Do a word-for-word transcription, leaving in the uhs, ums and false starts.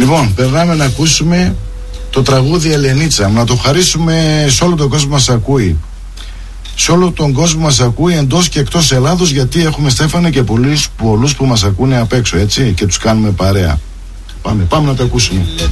Λοιπόν, περνάμε να ακούσουμε το τραγούδι Ελενίτσα. Να το χαρίσουμε σε όλο τον κόσμο που μας ακούει. Σε όλο τον κόσμο που μας ακούει εντός και εκτός Ελλάδος, γιατί έχουμε, Στέφανε, και πολλούς, πολλούς που μας ακούνε απ' έξω, έτσι, και τους κάνουμε παρέα. Πάμε, πάμε να το ακούσουμε.